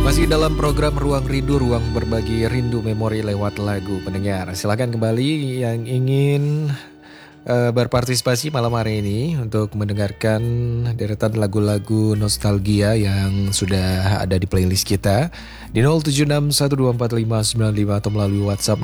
Masih dalam program Ruang Rindu, ruang berbagi rindu memori lewat lagu. Pendengar, silakan kembali yang ingin berpartisipasi malam hari ini untuk mendengarkan deretan lagu-lagu nostalgia yang sudah ada di playlist kita di 0761245595 atau melalui WhatsApp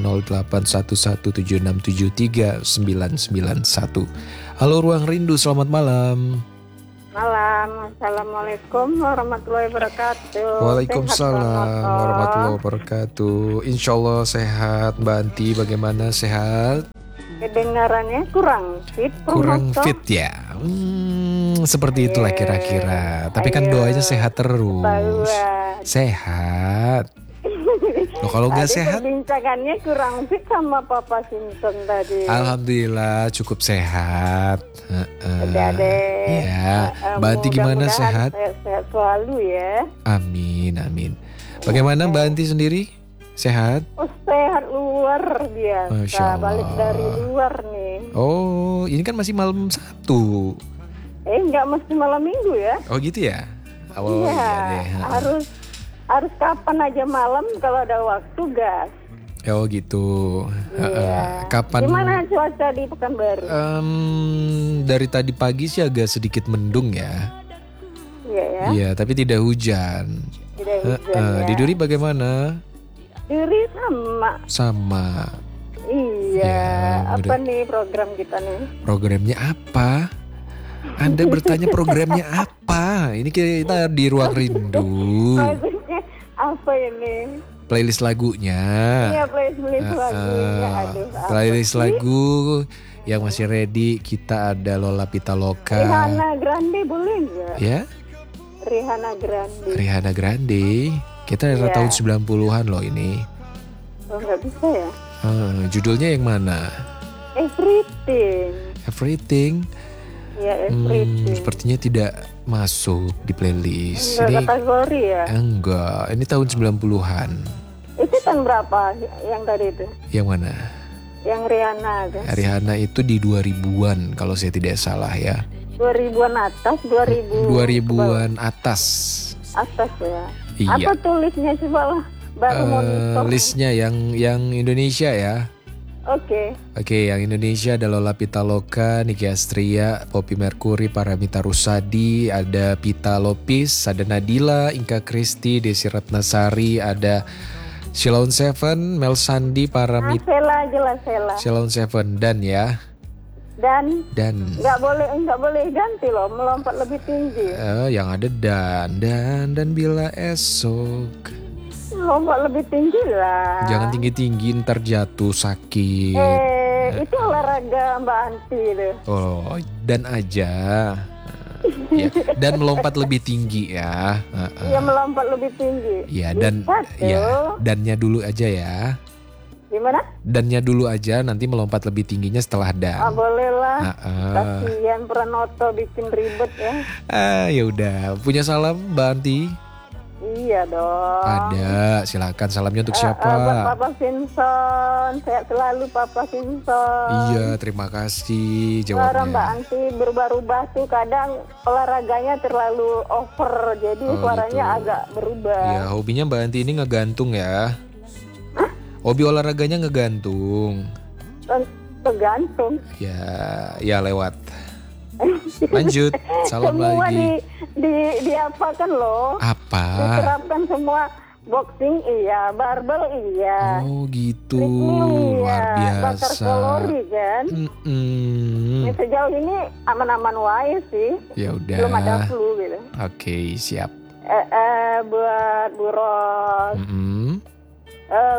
081176739991. Halo Ruang Rindu, selamat malam. Malam, Assalamualaikum warahmatullahi wabarakatuh. Waalaikumsalam warahmatullahi wabarakatuh. Insya Allah sehat. Mbak Anti bagaimana, sehat? Kedengarannya kurang fit. Kurang fit ya. Seperti itulah kira-kira. Tapi kan doanya sehat terus. Sehat. Loh, kalau nggak sehat? Perbincangannya kurang fit sama Papa Simpson tadi. Alhamdulillah cukup sehat. Udah deh. Ya, Mbak Anti gimana, sehat? Sehat selalu ya. Amin, amin. Bagaimana Mbak Anti sendiri? Sehat? Oh, sehat luar biasa. Masya Allah. Balik dari luar nih. Oh, ini kan masih malam Sabtu. Nggak mesti malam Minggu ya. Oh gitu ya? Oh iya deh. Harus kapan aja malam kalau ada waktu gas. Oh gitu. Iya. Kapan? Gimana cuaca di Pekanbaru? Dari tadi pagi sih agak sedikit mendung ya. Iya ya. Iya, tapi tidak hujan. Tidak hujan ya. Di Duri bagaimana? Duri sama. Sama. Iya. Ya, apa nih program kita nih? Programnya apa? Anda bertanya programnya apa? Ini kita di Ruang Rindu. Maksudnya apa ini? Playlist lagunya. Iya, playlist lagunya. Aduh, playlist lagu yang masih ready. Kita ada Lola Pitaloka. Rihanna Grande boleh nggak? Ya? Rihanna Grande. Kita era tahun 90-an loh ini. Oh, nggak bisa ya? Judulnya yang mana? Everything. Ya, Everything. Sepertinya tidak masuk di playlist. Enggak kategori ya? Enggak, ini tahun 90-an. Itu tahun berapa yang tadi itu? Yang mana? Yang Rihanna kan? Rihanna itu di 2000-an kalau saya tidak salah ya. 2000-an atas, 2000-an atas. Atas ya. Iya. Apa tulisnya coba lah? Baru monitor. Listnya yang Indonesia ya. Oke, yang Indonesia ada Lola Pitaloka, Nicky Astria, Poppy Mercury, Paramita Rusady, ada Pita Lopis, ada Nadila, Inka Kristi, Desi Ratnasari, ada Sheila Seven, Mel Sandi, Paramita. Sheila Seven dan ya. Dan nggak boleh ganti loh, melompat lebih tinggi. Yang ada dan bila esok. Lompat lebih tinggi lah. Jangan tinggi-tinggi ntar jatuh sakit. Itu olahraga Mbak Anti deh. Oh, dan aja. Ya, dan melompat lebih tinggi ya. Iya, melompat lebih tinggi. Ya, dan ya, dannya dulu aja ya. Gimana? Dannya dulu aja, nanti melompat lebih tingginya setelah dan. Boleh lah. Kasihan Pranoto bikin ribet ya. Ya udah. Punya salam Mbak Anti? Iya dong. Ada, silakan salamnya untuk siapa? Buat Papa Simpson, sehat selalu Papa Simpson. Iya, terima kasih jawabnya. Suara Mbak Anti berubah-ubah tuh, kadang olahraganya terlalu over, jadi suaranya gitu. Agak berubah. Iya, hobinya Mbak Anti ini ngegantung ya? Hah? Hobi olahraganya ngegantung. Tergantung. Ya lewat. Lanjut, salam semua lagi. Di apa kan loh? Apa? Diterapkan semua, boxing iya, barbel iya. Oh gitu, luar biasa. Bakar kalori kan. Sejauh ini aman-aman wae sih. Ya udah. Belum ada flu gitu. Oke, siap. Buat Bu Ros.